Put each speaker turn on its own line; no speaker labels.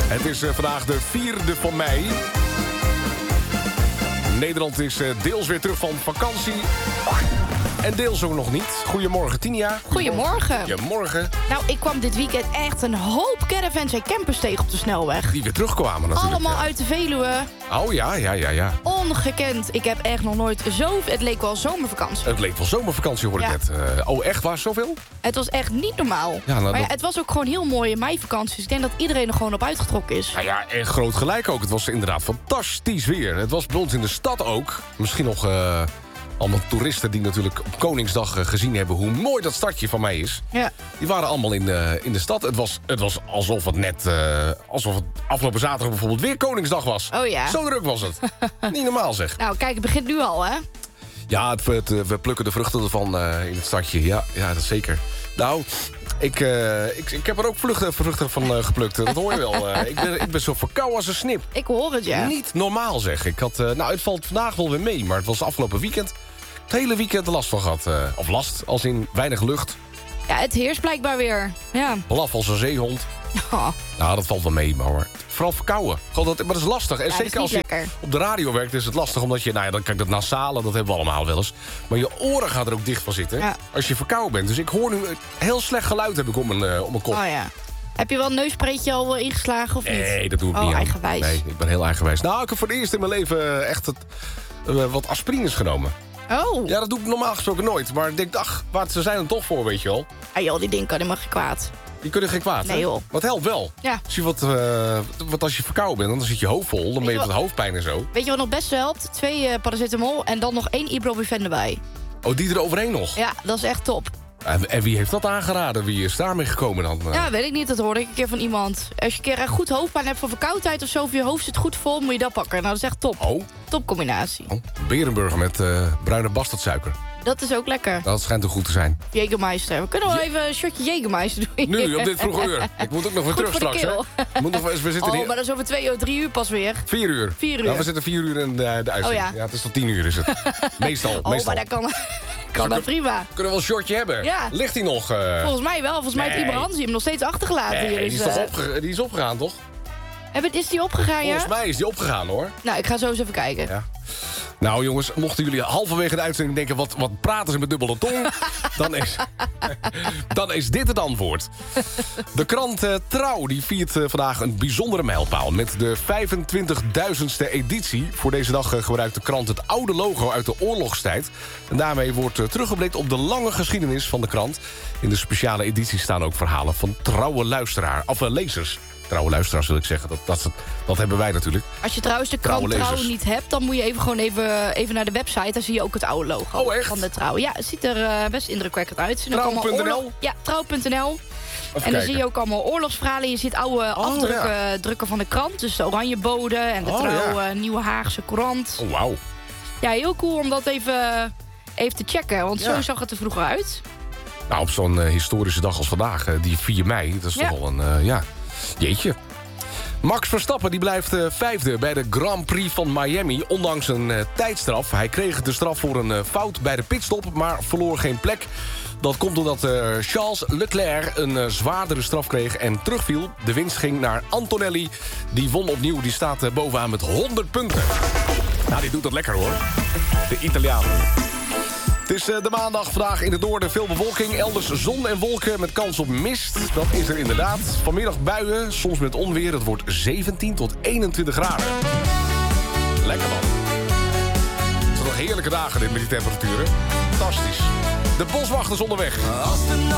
Het is vandaag de 4e van mei. Nederland is deels weer terug van vakantie. En deels ook nog niet. Goedemorgen, Tinia.
Goedemorgen.
Goedemorgen.
Nou, ik kwam dit weekend echt een hoop caravans en campers tegen op de snelweg.
Die weer terugkwamen natuurlijk.
Allemaal uit de Veluwe.
Oh ja.
Ongekend. Ik heb echt nog nooit zo... Het leek wel zomervakantie.
Het leek wel zomervakantie, hoorde ik net. Oh, echt? Waar zoveel?
Het was echt niet normaal.
Ja, nou,
maar ja, het was ook gewoon heel mooi in meivakantie. Dus ik denk dat iedereen er gewoon op uitgetrokken is.
Nou ja, en groot gelijk ook. Het was inderdaad fantastisch weer. Het was bij ons in de stad ook. Misschien nog... allemaal toeristen die natuurlijk op Koningsdag gezien hebben... hoe mooi dat stadje van mij is.
Ja.
Die waren allemaal in de stad. Het was alsof het net... alsof het afgelopen zaterdag bijvoorbeeld weer Koningsdag was.
Oh ja.
Zo druk was het. Niet normaal zeg.
Nou, kijk, het begint nu al, hè?
Ja, we plukken de vruchten ervan in het stadje. Ja, dat is zeker. Nou... Ik heb er ook vruchten van geplukt. Dat hoor je wel. Ik ben zo verkouden als een snip.
Ik hoor het, ja.
Niet normaal, zeg. Het valt vandaag wel weer mee. Maar het was afgelopen weekend... het hele weekend er last van gehad. Of last, als in weinig lucht.
Ja, het heerst blijkbaar weer. Ja.
Blaf als een zeehond.
Oh.
Nou, dat valt wel mee, maar vooral verkouden. Maar dat is lastig. En
ja,
zeker als je op de radio werkt is het lastig. Omdat je, dan kijk, dat nasale, dat hebben we allemaal wel eens. Maar je oren gaan er ook dicht van zitten. Ja. Als je verkouden bent. Dus ik hoor nu heel slecht geluid heb ik om mijn kop.
Oh ja. Heb je wel een neuspreetje al ingeslagen of niet?
Nee, dat doe ik niet.
Eigenwijs.
Nee, ik ben heel eigenwijs. Nou, ik heb voor het eerst in mijn leven echt wat aspirines genomen.
Oh.
Ja, dat doe ik normaal gesproken nooit. Maar ik denk, ze zijn er toch voor, weet je wel.
Ah joh, die dingen kan helemaal geen kwaad.
Die kunnen geen kwaad,
nee, joh.
Maar het helpt wel.
Ja.
Als je wat als je verkouden bent, dan zit je hoofd vol. Dan ben je met hoofdpijn en zo.
Weet je wat nog best helpt? 2 paracetamol en dan nog 1 ibuprofen erbij.
Oh, die er overheen nog?
Ja, dat is echt top.
En wie heeft dat aangeraden? Wie is daarmee gekomen dan?
Ja, weet ik niet. Dat hoorde ik een keer van iemand. Als je een keer goed hoofdpijn hebt van verkoudheid of zo... of je hoofd zit goed vol, moet je dat pakken. Nou, dat is echt top.
Oh.
Topcombinatie.
Oh, Berenburger met bruine bastardsuiker.
Dat is ook lekker.
Dat schijnt ook goed te zijn.
Jägermeister. We kunnen wel even een shotje Jägermeister doen.
Nu, op dit vroege uur. Ik moet ook nog weer terug straks, hè? We zitten
maar dat is over 3 uur pas weer.
4 uur. 4 uur. Nou, we zitten 4 uur in de uitzending.
Oh ja.
Ja, het is tot 10 uur is het. Meestal.
Maar dat kan dat prima.
Kunnen we wel een shortje hebben?
Ja.
Ligt hij nog?
Volgens mij wel. Volgens mij heeft Iber hem nog steeds achtergelaten.
Nee,
hier, dus,
die is opgegaan, toch?
Is die opgegaan, ja?
Volgens mij is die opgegaan, hoor.
Nou, ik ga zo eens even kijken.
Ja. Nou jongens, mochten jullie halverwege de uitzending denken... wat praten ze met dubbele tong? dan is dit het antwoord. De krant Trouw die viert vandaag een bijzondere mijlpaal. Met de 25.000ste editie. Voor deze dag gebruikt de krant het oude logo uit de oorlogstijd. En daarmee wordt teruggeblikt op de lange geschiedenis van de krant. In de speciale editie staan ook verhalen van trouwe lezers. Trouwe luisteraars wil ik zeggen, dat hebben wij natuurlijk.
Als je trouwens de krant Trouw niet hebt... dan moet je even naar de website. Daar zie je ook het oude logo van de Trouw. Ja, het ziet er best indrukwekkend uit.
Trouw.nl?
Ja, Trouw.nl. En dan zie je ook allemaal oorlogsverhalen. Je ziet oude afdrukken van de krant. Dus de Oranjebode en de Trouw Nieuwe Haagse Courant.
Oh, wauw.
Ja, heel cool om dat even te checken. Want zo zag het er vroeger uit.
Nou, op zo'n historische dag als vandaag, die 4 mei... dat is toch wel een... Jeetje. Max Verstappen die blijft 5e bij de Grand Prix van Miami... ondanks een tijdstraf. Hij kreeg de straf voor een fout bij de pitstop... maar verloor geen plek. Dat komt doordat Charles Leclerc een zwaardere straf kreeg en terugviel. De winst ging naar Antonelli. Die won opnieuw. Die staat bovenaan met 100 punten. Nou, die doet dat lekker, hoor. De Italiaan. Het is de maandag, vandaag in het noorden veel bewolking. Elders zon en wolken met kans op mist. Dat is er inderdaad. Vanmiddag buien, soms met onweer. Het wordt 17 tot 21 graden. Lekker man. Het zijn nog heerlijke dagen dit met die temperaturen. Fantastisch. De boswachters onderweg.
Als de